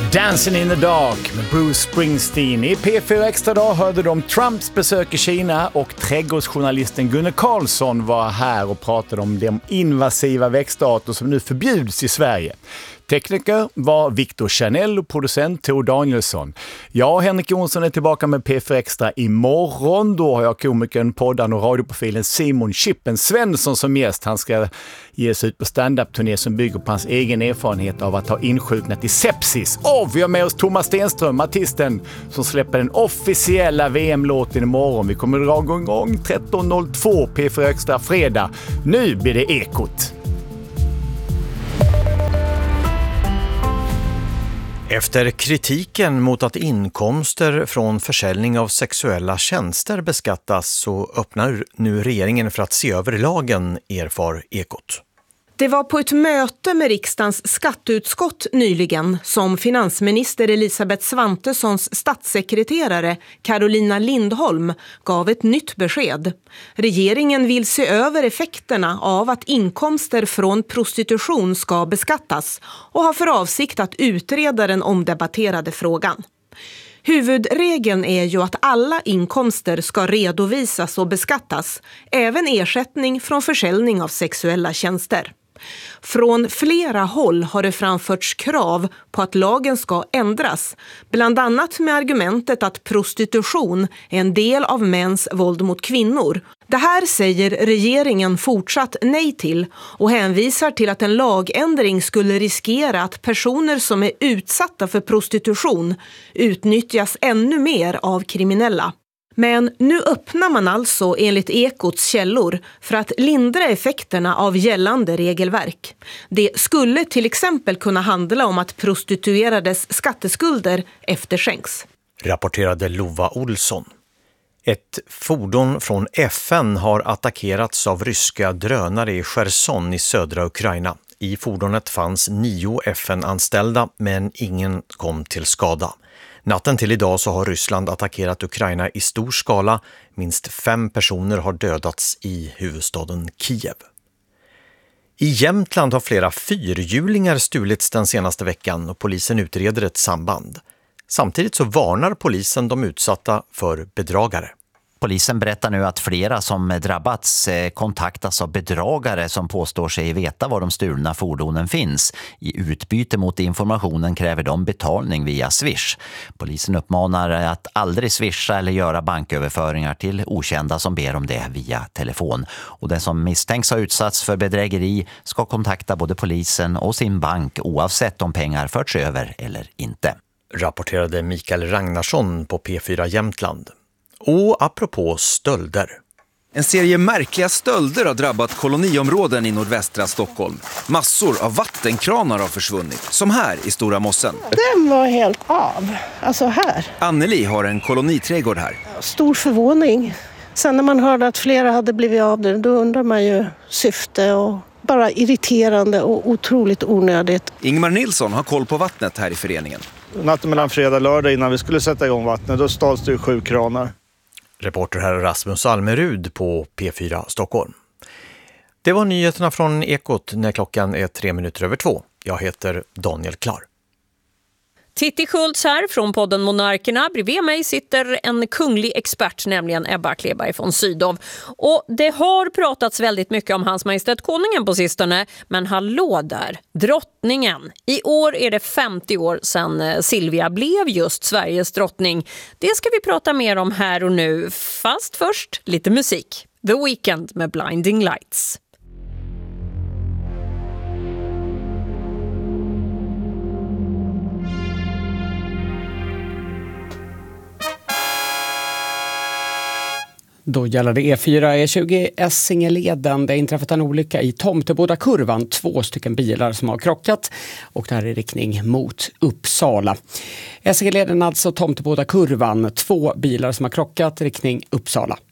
Dancing in the Dark med Bruce Springsteen. I P4 Extra dag hörde de Trumps besök i Kina och trädgårdsjournalisten Gunnar Karlsson var här och pratade om de invasiva växtarter som nu förbjuds i Sverige. Tekniker var Victor Chanel och producent Tor Danielsson. Jag, Henrik Jonsson, är tillbaka med P4 Extra imorgon. Då har jag komikern, poddan och radioprofilen Simon Chippen Svensson som gäst. Han ska ge sig ut på stand-up-turné som bygger på hans egen erfarenhet av att ha insjuknat i sepsis. Och vi har med oss Thomas Stenström, artisten som släpper den officiella VM-låten imorgon. Vi kommer dra igång 13.02 P4 Extra fredag. Nu blir det Ekot. Efter kritiken mot att inkomster från försäljning av sexuella tjänster beskattas så öppnar nu regeringen för att se över lagen, erfar Ekot. Det var på ett möte med riksdagens skatteutskott nyligen som finansminister Elisabeth Svantessons statssekreterare Carolina Lindholm gav ett nytt besked. Regeringen vill se över effekterna av att inkomster från prostitution ska beskattas och har för avsikt att utreda den omdebatterade frågan. Huvudregeln är ju att alla inkomster ska redovisas och beskattas, även ersättning från försäljning av sexuella tjänster. Från flera håll har det framförts krav på att lagen ska ändras, bland annat med argumentet att prostitution är en del av mäns våld mot kvinnor. Det här säger regeringen fortsatt nej till och hänvisar till att en lagändring skulle riskera att personer som är utsatta för prostitution utnyttjas ännu mer av kriminella. Men nu öppnar man alltså enligt Ekots källor för att lindra effekterna av gällande regelverk. Det skulle till exempel kunna handla om att prostituerades skatteskulder efterskänks. Rapporterade Lova Olsson. Ett fordon från FN har attackerats av ryska drönare i Cherson i södra Ukraina. I fordonet fanns 9 FN-anställda men ingen kom till skada. Natten till idag så har Ryssland attackerat Ukraina i stor skala. Minst 5 personer har dödats i huvudstaden Kiev. I Jämtland har flera fyrhjulingar stulits den senaste veckan och polisen utreder ett samband. Samtidigt så varnar polisen de utsatta för bedragare. Polisen berättar nu att flera som drabbats kontaktas av bedragare som påstår sig veta var de stulna fordonen finns. I utbyte mot informationen kräver de betalning via Swish. Polisen uppmanar att aldrig swisha eller göra banköverföringar till okända som ber om det via telefon. Och den som misstänks ha utsatts för bedrägeri ska kontakta både polisen och sin bank oavsett om pengar förts över eller inte. Rapporterade Mikael Ragnarsson på P4 Jämtland. Och apropå stölder. En serie märkliga stölder har drabbat koloniområden i nordvästra Stockholm. Massor av vattenkranar har försvunnit, som här i Stora Mossen. Den var helt av, alltså här. Anneli har en koloniträdgård här. Stor förvåning. Sen när man hörde att flera hade blivit av det, då undrar man ju syfte och bara irriterande och otroligt onödigt. Ingmar Nilsson har koll på vattnet här i föreningen. Natten mellan fredag och lördag innan vi skulle sätta igång vattnet, då stals det 7 kranar. Reporter här Rasmus Almerud på P4 Stockholm. Det var nyheterna från Ekot när klockan är 2:03. Jag heter Daniel Klar. Titti Schultz här från podden Monarkerna. Bredvid mig sitter en kunglig expert, nämligen Ebba Kleberg från Sydow. Och det har pratats väldigt mycket om Hans Majestät Konungen på sistone. Men hallå där, drottningen. I år är det 50 år sedan Silvia blev just Sveriges drottning. Det ska vi prata mer om här och nu. Fast först lite musik. The Weeknd med Blinding Lights. Då gäller det E4, E20 Essingeleden. Det har inträffat en olycka i Tomtebodakurvan. 2 stycken bilar som har krockat och det här är i riktning mot Uppsala. Essingeleden, alltså Tomtebodakurvan. 2 bilar som har krockat i riktning Uppsala.